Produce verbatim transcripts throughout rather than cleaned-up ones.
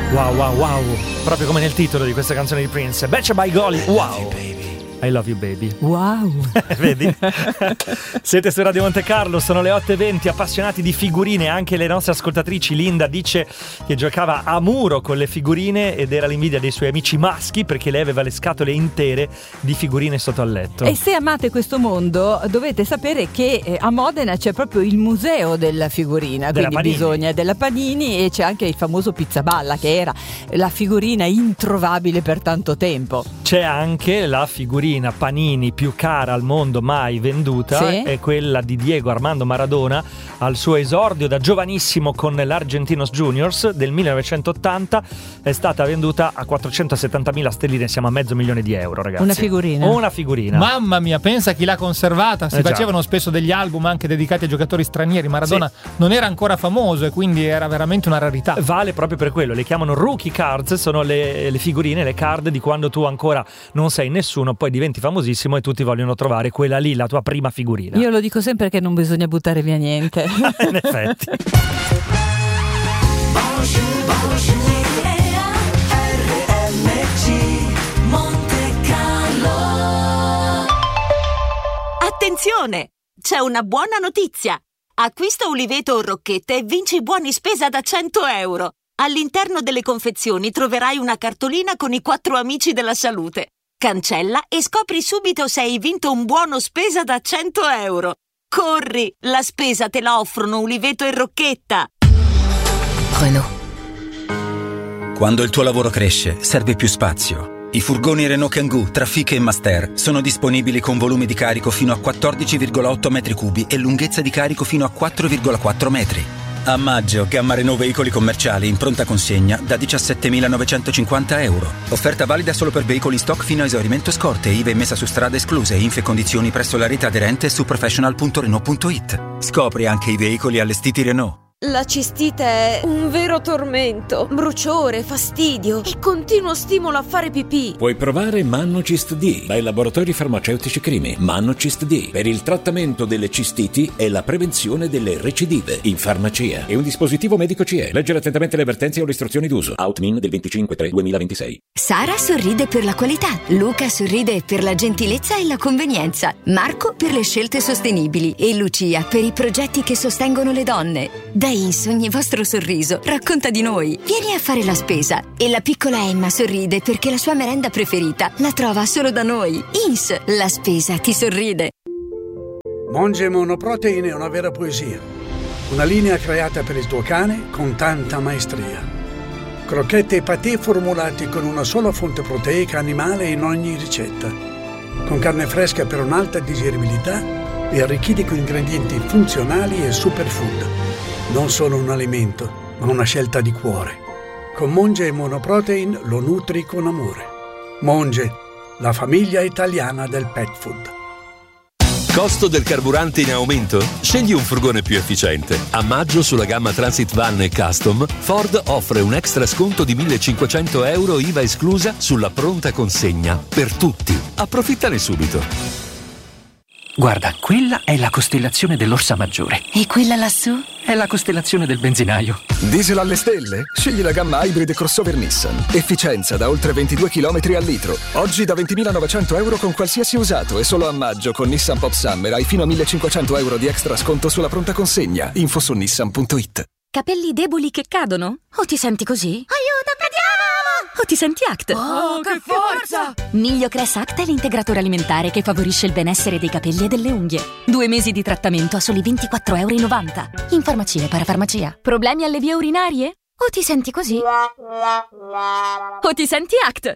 Wow, wow, wow. Proprio come nel titolo di questa canzone di Prince. Beccia by Golly. Wow. I love you baby. Wow. Vedi? Siete su Radio Monte Carlo, sono le otto e venti, appassionati di figurine. Anche le nostre ascoltatrici. Linda dice che giocava a muro con le figurine ed era l'invidia dei suoi amici maschi perché lei aveva le scatole intere di figurine sotto al letto. E se amate questo mondo dovete sapere che a Modena c'è proprio il museo della figurina, della quindi Panini. bisogna della Panini, e c'è anche il famoso Pizzaballa che era la figurina introvabile per tanto tempo. C'è anche la figurina Panini più cara al mondo mai venduta, sì? È quella di Diego Armando Maradona al suo esordio da giovanissimo con l'Argentinos Juniors del millenovecentottanta. È stata venduta a quattrocentosettantamila sterline, siamo a mezzo milione di euro, ragazzi. Una figurina. Una figurina. Mamma mia, pensa chi l'ha conservata. Si Eh già. facevano spesso degli album anche dedicati ai giocatori stranieri. Maradona Sì. non era ancora famoso e quindi era veramente una rarità. Vale proprio per quello, le chiamano rookie cards, sono le, le figurine, le card di quando tu ancora non sei nessuno, poi diventi famosissimo e tutti vogliono trovare quella lì, la tua prima figurina. Io lo dico sempre che non bisogna buttare via niente. In effetti. Attenzione! C'è una buona notizia! Acquista Uliveto o Rocchetta e vinci buoni spesa da cento euro. All'interno delle confezioni troverai una cartolina con i quattro amici della salute. Cancella e scopri subito se hai vinto un buono spesa da cento euro. Corri! La spesa te la offrono Uliveto e Rocchetta. Renault. Quando il tuo lavoro cresce, serve più spazio. I furgoni Renault Kangoo, Trafic e Master sono disponibili con volumi di carico fino a quattordici virgola otto metri cubi e lunghezza di carico fino a quattro virgola quattro metri. A maggio, gamma Renault veicoli commerciali in pronta consegna da diciassettemilanovecentocinquanta euro. Offerta valida solo per veicoli in stock fino a esaurimento scorte, I V A e messa su strada escluse, info e condizioni presso la rete aderente su professional punto renault punto it. Scopri anche i veicoli allestiti Renault. La cistite è un vero tormento, bruciore, fastidio e continuo stimolo a fare pipì. Puoi provare Mannocist D dai laboratori farmaceutici Crimi. Mannocist D per il trattamento delle cistiti e la prevenzione delle recidive in farmacia. È un dispositivo medico C E. Leggere attentamente le avvertenze o le istruzioni d'uso. Outmin del venticinque tre duemilaventisei. Sara sorride per la qualità, Luca sorride per la gentilezza e la convenienza, Marco per le scelte sostenibili e Lucia per i progetti che sostengono le donne. Da Ins ogni vostro sorriso racconta di noi. Vieni a fare la spesa. E la piccola Emma sorride perché la sua merenda preferita la trova solo da noi. Ins, la spesa ti sorride. Monge Monoprotein è una vera poesia. Una linea creata per il tuo cane con tanta maestria. Crocchette e patè formulati con una sola fonte proteica animale in ogni ricetta. Con carne fresca per un'alta digeribilità e arricchiti con ingredienti funzionali e superfood. Non solo un alimento, ma una scelta di cuore. Con Monge Monoprotein lo nutri con amore. Monge, la famiglia italiana del pet food. Costo del carburante in aumento? Scegli un furgone più efficiente. A maggio sulla gamma Transit Van e Custom, Ford offre un extra sconto di millecinquecento euro I V A esclusa sulla pronta consegna. Per tutti. Approfittane subito. Guarda, quella è la costellazione dell'Orsa Maggiore. E quella lassù? È la costellazione del benzinaio. Diesel alle stelle? Scegli la gamma Hybrid crossover Nissan. Efficienza da oltre ventidue chilometri al litro. Oggi da ventimilanovecento euro con qualsiasi usato e solo a maggio con Nissan Pop Summer hai fino a millecinquecento euro di extra sconto sulla pronta consegna. Info su nissan punto it. Capelli deboli che cadono? O ti senti così? Aiuto, cadiamo! O ti senti Act? Oh, che forza! Migliocress Act è l'integratore alimentare che favorisce il benessere dei capelli e delle unghie. Due mesi di trattamento a soli ventiquattro e novanta euro. In farmacia e parafarmacia. Problemi alle vie urinarie? O ti senti così? O ti senti Act?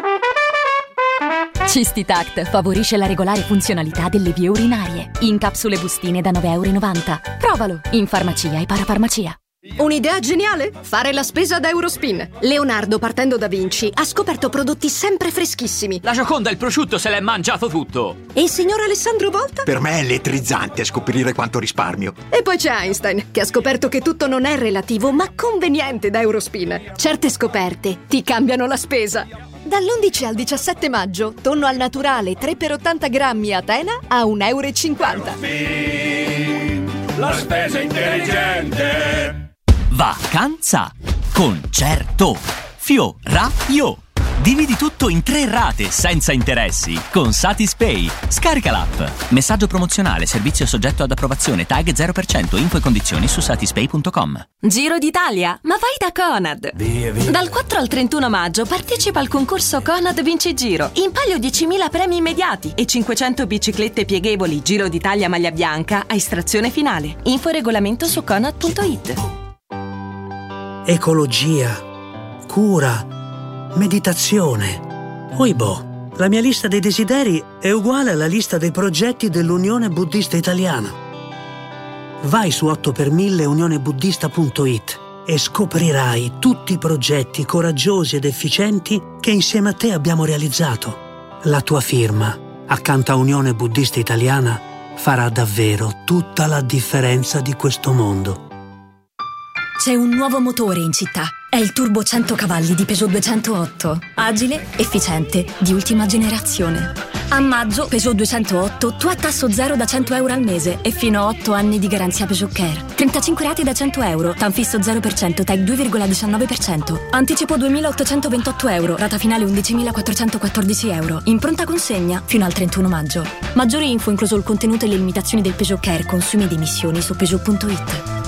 Cistitact favorisce la regolare funzionalità delle vie urinarie. In capsule bustine da nove e novanta euro. Provalo in farmacia e parafarmacia. Un'idea geniale? Fare la spesa da Eurospin. Leonardo, partendo da Vinci, ha scoperto prodotti sempre freschissimi. La Gioconda il prosciutto se l'è mangiato tutto. E il signor Alessandro Volta? Per me è elettrizzante scoprire quanto risparmio. E poi c'è Einstein, che ha scoperto che tutto non è relativo, ma conveniente da Eurospin. Certe scoperte ti cambiano la spesa. Dall'undici al diciassette maggio, tonno al naturale tre per ottanta grammi a Tena a un euro e cinquanta. La spesa intelligente. Vacanza con Certo. Fio-ra-io. Dividi tutto in tre rate senza interessi con Satispay. Scarica l'app. Messaggio promozionale, servizio soggetto ad approvazione, tag zero per cento, info e condizioni su satispay punto com. Giro d'Italia, ma vai da Conad. Via, via. Dal quattro al trentuno maggio partecipa al concorso Conad Vinci Giro. In palio diecimila premi immediati e cinquecento biciclette pieghevoli Giro d'Italia maglia bianca a estrazione finale. Info e regolamento su conad punto it. Ecologia, cura, meditazione. Oibò, la mia lista dei desideri è uguale alla lista dei progetti dell'Unione Buddista Italiana. Vai su otto per mille unione buddista punto it e scoprirai tutti i progetti coraggiosi ed efficienti che insieme a te abbiamo realizzato. La tua firma, accanto a Unione Buddista Italiana, farà davvero tutta la differenza di questo mondo. C'è un nuovo motore in città. È il turbo cento cavalli di Peugeot duecentootto. Agile, efficiente, di ultima generazione. A maggio Peugeot duecentootto tu a tasso zero da cento euro al mese e fino a otto anni di garanzia Peugeot Care. trentacinque rate da cento euro, TAN fisso zero per cento, tag due virgola diciannove per cento. Anticipo duemilaottocentoventotto euro, rata finale undicimilaquattrocentoquattordici euro. In pronta consegna fino al trentuno maggio. Maggiori info incluso il contenuto e le limitazioni del Peugeot Care, consumi ed emissioni su Peugeot punto it.